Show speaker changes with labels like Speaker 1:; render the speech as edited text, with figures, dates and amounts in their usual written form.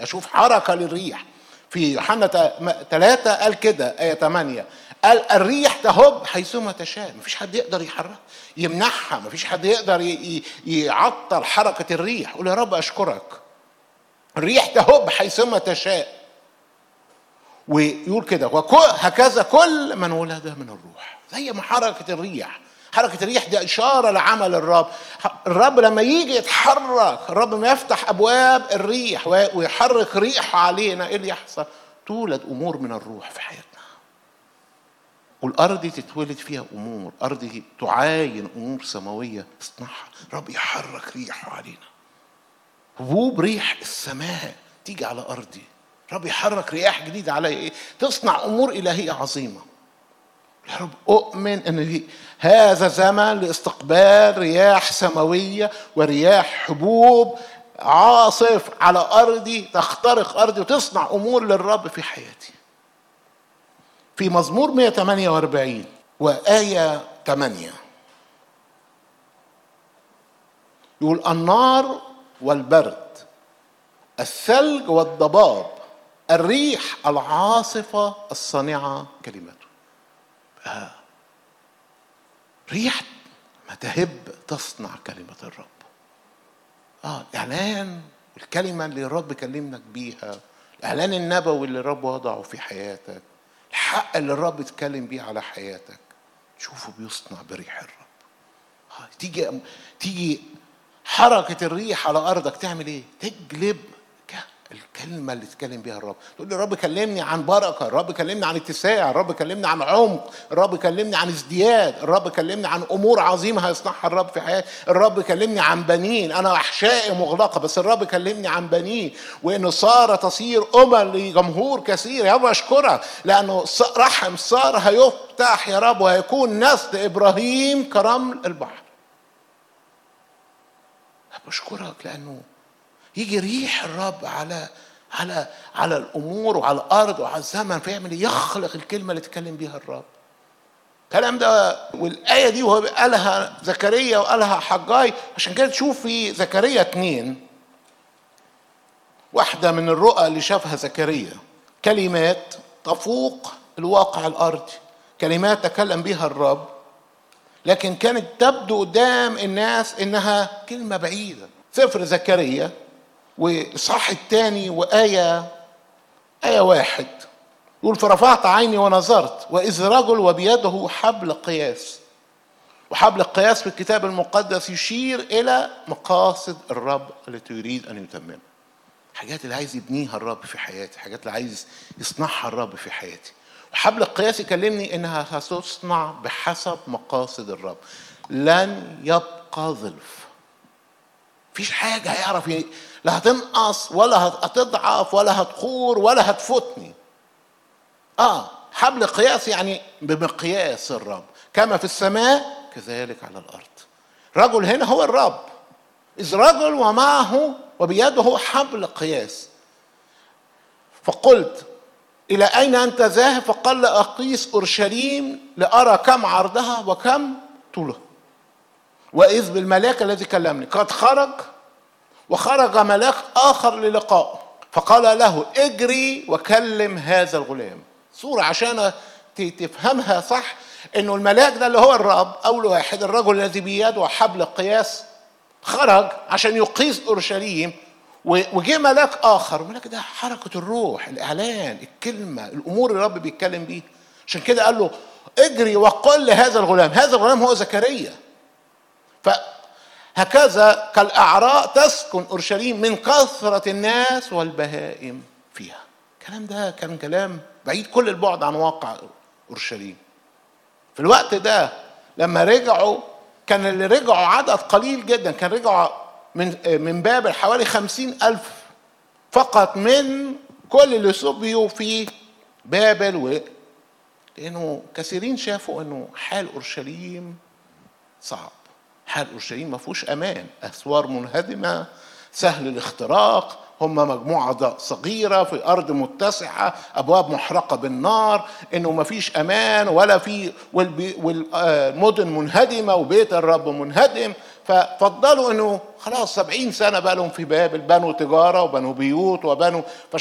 Speaker 1: اشوف حركه للريح. في يوحنا 3 قال كده آية 8 قال الريح تهب حيثما تشاء. مفيش حد يقدر يحرك يمنعها، مفيش حد يقدر يعطل حركة الريح. قول يا رب أشكرك. الريح تهب حيثما تشاء. ويقول كده هكذا كل من ولد من الروح. زي ما حركة الريح، حركة الريح دي إشارة لعمل الرب. الرب لما يجي يتحرك، الرب ما يفتح أبواب الريح ويحرك ريحه علينا، إيه اللي يحصل؟ تولد أمور من الروح في حياتنا. والأرض تتولد فيها أمور، أرض تعاين أمور سماوية تصنعها. رب يحرك ريحه علينا، هبوب ريح السماء تيجي على أرضي. رب يحرك رياح جديدة علي، إيه؟ تصنع أمور إلهية عظيمة. يا رب أؤمن أن هذا زمن لاستقبال رياح سماوية ورياح حبوب عاصف على أرضي، تخترق أرضي وتصنع أمور للرب في حياتي. في مزمور 148 وآية 8 يقول النار والبرد، الثلج والضباب، الريح العاصفة الصانعة كلمته. ريح ما تهب تصنع كلمة الرب. الإعلان والكلمة اللي الرب كلمناك بيها، الإعلان النبوي اللي الرب وضعه في حياتك، الحق اللي الرب اتكلم بيه على حياتك، تشوفه بيصنع بريح الرب. تيجي حركة الريح على أرضك تعمل إيه؟ تجلب الكلمة اللي اتكلم بيها الرب. تقول لي الرب كلمني عن بركة، الرب كلمني عن اتساع، الرب كلمني عن عمق، الرب كلمني عن ازدياد، الرب كلمني عن أمور عظيمة هيصنعها الرب في حياتي، الرب كلمني عن بنين. أنا أحشائي مغلقة بس الرب كلمني عن بنين، وإن سارة تصير لجمهور كثير. يا رب أشكرك لأنه رحم سارة هيفتح يا رب، وهيكون نسل إبراهيم كرمل البحر. بشكرك لأنه يجي ريح الرب على الأمور وعلى الأرض وعلى الزمن، فيعمل يخلق الكلمة اللي تكلم بيها الرب. الكلام ده والآية دي وهو قالها زكريا وقالها حجاي. عشان كده تشوف في زكريا 2 واحدة من الرؤى اللي شافها زكريا، كلمات تفوق الواقع الأرضي، كلمات تكلم بيها الرب، لكن كانت تبدو قدام الناس إنها كلمة بعيدة. سفر زكريا والإصحاح 2 وآية 1 يقول فرفعت عيني ونظرت وإذ رجل وبيده حبل قياس. وحبل القياس في الكتاب المقدس يشير إلى مقاصد الرب التي يريد أن يتممها. حاجات اللي عايز يبنيها الرب في حياتي، حاجات اللي عايز يصنعها الرب في حياتي. وحبل القياس يكلمني إنها هتصنع بحسب مقاصد الرب، لن يبقى ظلف. فيش حاجة هيعرف لا هتنقص ولا هتضعف ولا هتخور ولا هتفوتني. حبل قياس يعني بمقياس الرب، كما في السماء كذلك على الأرض. رجل هنا هو الرب، إذ رجل ومعه وبيده حبل قياس. فقلت إلى أين أنت ذاهب؟ فقال أقيس أورشليم لأرى كم عرضها وكم طولها. وإذ بالملاك الذي كلمني قد خرج، وخرج ملاك آخر للقائه فقال له اجري وكلم هذا الغلام. صورة عشان تفهمها صح، إنه الملاك ده اللي هو الرب أول واحد، الرجل الذي بيده حبل القياس خرج عشان يقيس أورشليم، وجه ملاك آخر. الملاك ده حركة الروح، الإعلان، الكلمة، الأمور اللي الرب بيتكلم بيه. عشان كده قال له اجري وقل لهذا الغلام. هذا الغلام هو زكريا. فهكذا كالأعراء تسكن أورشليم من كثرة الناس والبهائم فيها. الكلام ده كان كلام بعيد كل البعد عن واقع أورشليم. في الوقت ده لما رجعوا، كان اللي رجعوا عدد قليل جدا، كان رجعوا من بابل حوالي 50,000 فقط من كل اللي سبيوا في بابل. لأنه كثيرين شافوا أنه حال أورشليم صعب، حال أورشليم ما فيهوش أمان، أسوار منهدمة سهل الاختراق، هم مجموعة صغيرة في أرض متسعة، أبواب محرقة بالنار، إنه ما فيش أمان ولا في، والمدن منهدمة وبيت الرب منهدم. ففضلوا انه خلاص 70 سنة بقى لهم في بابل، بنوا تجارة وبنوا بيوت وبنوا